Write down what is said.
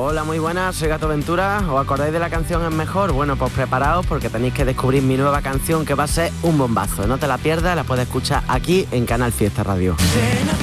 Hola, muy buenas, soy Gato Ventura. ¿Os acordáis de la canción Es Mejor? Bueno, pues preparaos porque tenéis que descubrir mi nueva canción que va a ser un bombazo. No te la pierdas, la puedes escuchar aquí en Canal Fiesta Radio.